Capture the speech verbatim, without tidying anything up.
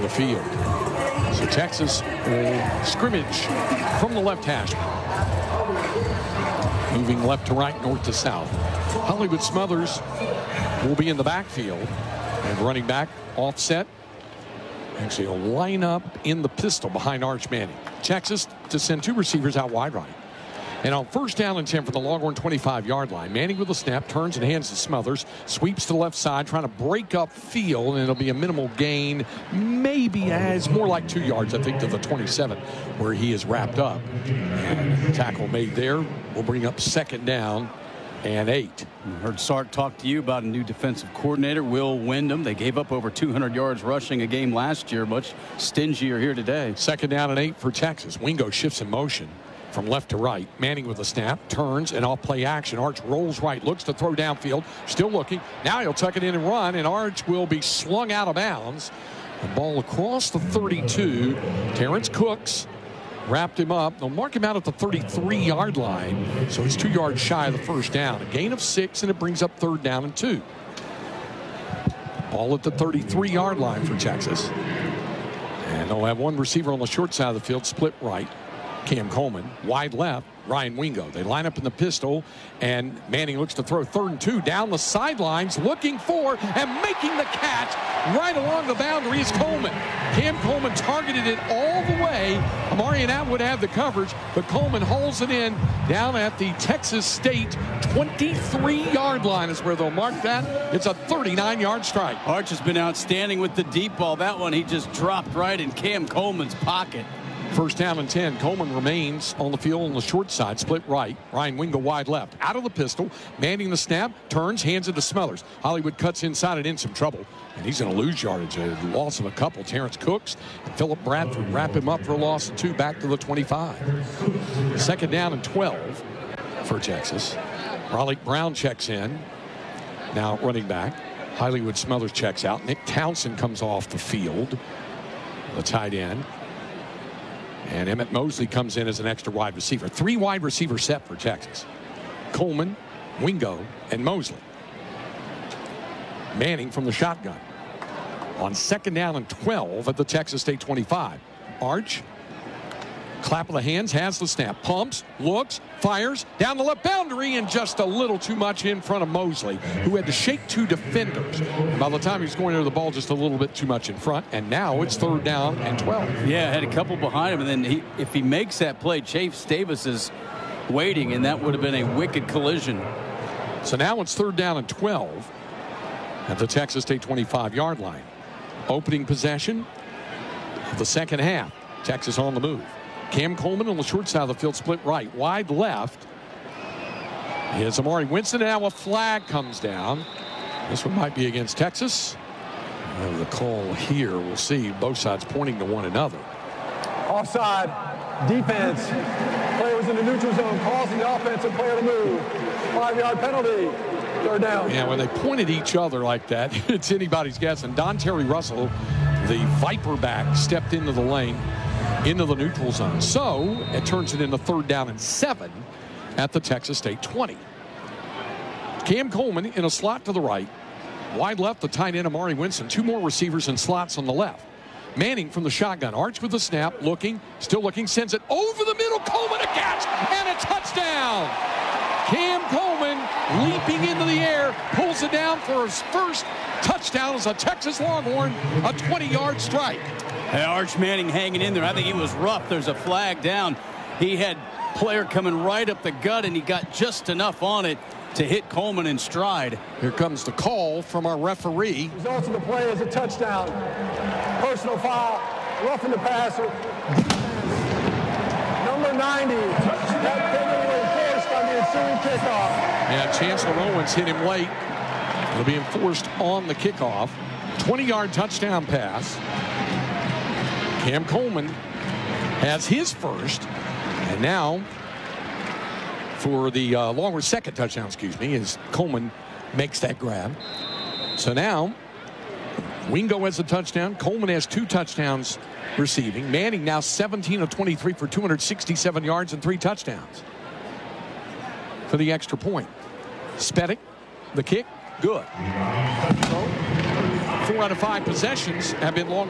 the field. So Texas will scrimmage from the left hash. Moving left to right, north to south. Hollywood Smothers will be in the backfield. And running back, offset. Actually, a line up in the pistol behind Arch Manning. Texas to send two receivers out wide right. And on first down and ten for the Longhorn twenty-five-yard line, Manning with a snap, turns and hands to Smothers, sweeps to the left side, trying to break up field, and it'll be a minimal gain, maybe as more like two yards, I think, to the twenty-seven, where he is wrapped up. And tackle made there will bring up second down and eight. I heard Sark talk to you about a new defensive coordinator, Will Wyndham. They gave up over two hundred yards rushing a game last year, much stingier here today. Second down and eight for Texas. Wingo shifts in motion from left to right. Manning with a snap, turns, and off play action. Arch rolls right, looks to throw downfield, still looking. Now he'll tuck it in and run, and Arch will be slung out of bounds. The ball across the thirty-two. Terrence Cooks wrapped him up. They'll mark him out at the thirty-three-yard line, so he's two yards shy of the first down. A gain of six, and it brings up third down and two. Ball at the thirty-three-yard line for Texas. And they'll have one receiver on the short side of the field, split right. Cam Coleman, wide left, Ryan Wingo. They line up in the pistol, and Manning looks to throw third and two down the sidelines, looking for and making the catch right along the boundary is Coleman. Cam Coleman targeted it all the way. Amari and Atwood have the coverage, but Coleman holds it in down at the Texas State twenty-three-yard line is where they'll mark that. It's a thirty-nine-yard strike. Arch has been outstanding with the deep ball. That one he just dropped right in Cam Coleman's pocket. First down and ten. Coleman remains on the field on the short side, split right. Ryan Wingo wide left. Out of the pistol. Manning the snap. Turns, hands it to Smothers. Hollywood cuts inside and in some trouble. And he's going to lose yardage. A loss of a couple. Terrence Cooks and Philip Bradford wrap him up for a loss of two back to the twenty-five. Second down and twelve for Texas. Raleigh Brown checks in. Now running back. Hollywood Smothers checks out. Nick Townsend comes off the field. The tight end. And Emmett Mosley comes in as an extra wide receiver. Three wide receiver set for Texas. Coleman, Wingo, and Mosley. Manning from the shotgun. On second down and twelve at the Texas State twenty-five. Arch, clap of the hands, has the snap. Pumps, looks, fires, down the left boundary, and just a little too much in front of Mosley, who had to shake two defenders. And by the time he's going to the ball, just a little bit too much in front. And now it's third down and twelve. Yeah, had a couple behind him, and then he, if he makes that play, Chase Davis is waiting, and that would have been a wicked collision. So now it's third down and twelve at the Texas State twenty-five-yard line. Opening possession of the second half. Texas on the move. Cam Coleman on the short side of the field, split right. Wide left is Amari Winston. Now a flag comes down. This one might be against Texas. And the call here, we'll see. Both sides pointing to one another. Offside. Defense. Player was in the neutral zone, causing the offensive player to move. Five-yard penalty. Third down. Yeah, when they point at each other like that, it's anybody's guess. And Don Terry Russell, the Viper back, stepped into the lane, into the neutral zone. So it turns it into third down and seven at the Texas State twenty. Cam Coleman in a slot to the right. Wide left, the tight end Amari Winston. Two more receivers in slots on the left. Manning from the shotgun. Arch with the snap, looking, still looking, sends it over the middle. Coleman a catch and a touchdown. Cam Coleman leaping into the air, pulls it down for his first touchdown as a Texas Longhorn, a twenty-yard strike. Hey, Arch Manning hanging in there. I think he was rough. There's a flag down. He had player coming right up the gut, and he got just enough on it to hit Coleman in stride. Here comes the call from our referee. Results of the play is a touchdown. Personal foul, roughing the passer. Number ninety. That penalty enforced on the ensuing kickoff. Yeah, Chancellor Owens hit him late. It'll be enforced on the kickoff. twenty-yard touchdown pass. Cam Coleman has his first. And now, for the uh, Longhorn second touchdown, excuse me, is Coleman makes that grab. So now, Wingo has a touchdown. Coleman has two touchdowns receiving. Manning now seventeen of twenty-three for two hundred sixty-seven yards and three touchdowns for the extra point. Spedick, the kick, good. Four out of five possessions have been Longhorn.